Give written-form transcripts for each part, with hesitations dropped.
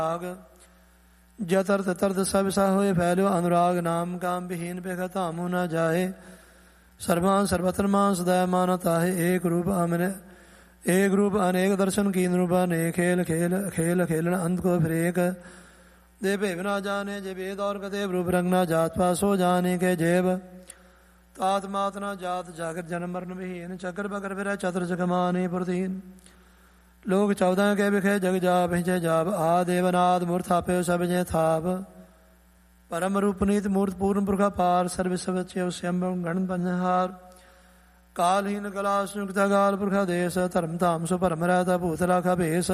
ਰਾਗ ਜਤਰ ਤਤਰ ਸਭ ਸਾ ਹੋਏ ਫੈਲਿਓ ਅਨੁਰਾਗ ਨਾਮ ਕਾਮ ਵਿਹੀਨ ਪੇਖ ਧਾਮੂ ਨਾ ਜਾਏ ਸਰਬਾਨ ਸਰਬਤਰ ਮਾਨ ਸਦਾ ਮਾਨ ਤਾਹੇ ਏਕ ਰੂਪ ਅਮਨ ਏਕ ਰੂਪ ਅਨੇਕ ਦਰਸ਼ਨ ਕੀਨ ਰੂਪ ਅਨੇਕ ਖੇਲ ਖੇਲ ਖੇਲ ਖੇਲਣ ਅੰਤ ਕੋ ਫਿਰੇਕ ਦੇ ਭੇਵ ਨਾ ਜਾਣੇ ਜੇ ਵੇਦ ਔਰ ਕਦੇ ਰੂਪ ਰੰਗ ਨਾ ਜਾਤ ਪਾਸ ਹੋ ਜਾਣੇ ਕੇ ਜੇਬ ਤਾਤ ਮਾਤ ਨਾ ਜਾਤ ਜਾਗਰ ਜਨਮ ਮਰਨ ਵਿਹੀਨ ਚੱਕਰ ਬਕਰ ਫਿਰੈ ਚਤੁਰ ਜਗਮਾਨੇ ਪ੍ਰਤੀਨ ਲੋਕ 14 ਕੇ ਵਿਖੇ ਜਗ ਜਾਪ ਹਿਜੈ ਜਾਪ ਆ ਦੇਵਨਾਦ ਮੂਰਤ ਥਾਪਿਓ ਸਭ ਜੇ ਥਾਪ ਪਰਮ ਰੂਪਨੀਤ ਮੂਰਤ ਪੂਰਨ ਪੁਰਖਾ ਪਾਰ ਸਰਵ ਸਵਚਿ ਸਿਅੰਬੰ ਗਣ ਪੰਜਹਾਰ ਕਾਲਹੀਨ ਕਲਾ ਸੰਯੁਕਤਾ ਗਾਲ ਪੁਰਖਾ ਦੇਸ ਧਰਮ ਧਾਮ ਸੁ ਭਰਮ ਰਹਿਤਾ ਭੂਤ ਰਾਖਾ ਭੇਸ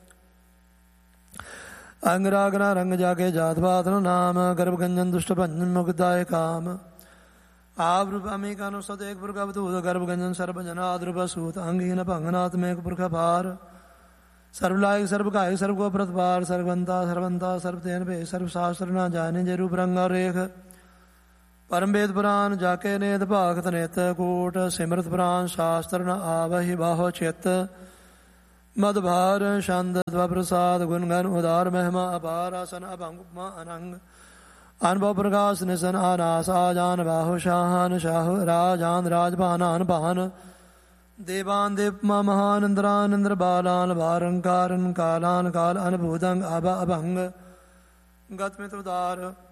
ਅੰਗ ਰਾਗ ਨਾ ਰੰਗ ਜਾਗੇ ਜਾਤ ਬਾਤ ਨਾਮ ਗਰਭ ਗੰਜਨ ਦੁਸ਼ਟ ਭੰਜਨ ਮੁਕਦਾਏ ਕਾਮ ਆਪ ਰੂਪ ਅਮੇਕਾ ਨੂੰ ਸਤ ਏਕ ਪੁਰਖਾ ਬਧੂਤ ਗਰਭ ਗੰਜਨ ਸਰਬ ਜਨਾਦ ਰੂਪ ਸੂਤ ਅੰਗਹੀਨ ਭੰਗਨਾਤ ਮੇਕ ਪੁਰਖਾ ਪਾਰ ਸਰਬ ਲਾਇਕ ਸਰਬ ਕਾਇ ਸਰਬ ਕੋ ਪ੍ਰਤਪਾਰ ਸਰਵੰਤਾ ਸਰਬ ਤੇਨ ਭੇ ਸਰਬ ਸ਼ਾਸਤਰ ਨਾ ਜਾਣੇ ਜੇ ਰੂਪ ਰੰਗਾ ਰੇਖ ਪਰਮ ਵੇਦ ਪੁਰਾਨ ਜਾਕੇ ਨੇਤ ਭਾਗਤ ਨਿਤ ਕੋਟ ਸਿਮਰਤ ਪੁਰਾਨ ਸ਼ਾਸਤਰ ਨ ਆਵਹਿ ਬਾਹੋ ਚਿਤ ਮਦ ਭਾਰ ਛੰਦ ਦਵਾ ਪ੍ਰਸਾਦ ਗੁਣ ਗਨ ਉਦਾਰ ਮਹਿਮਾ ਅਪਾਰ ਆਸਨ ਅਭੰਗ ਉਪਮਾ ਅਨੰਗ ਅਨਭਵ ਪ੍ਰਕਾਸ਼ ਨਿਸਨ ਆਨਾਸ ਆਜਾਨ ਬਾਹੋ ਸ਼ਾਹਨ ਸ਼ਾਹ ਰਾਜਾਨ ਰਾਜਭਾਨਾਨ ਭਾਨ ਦੇਵਾਨ ਦੇਵਪਮਾ ਮਹਾਨ ਇੰਦਰਾਨ ਇੰਦਰ ਬਾਲਾਨ ਬਾਰੰਕਾਰਨ ਕਾਲਾਨ ਕਾਲ ਅਨਭੂਤੰ ਅਭ ਅਭੰਗ ਗਤ ਮਿਤ ਉਦਾਰ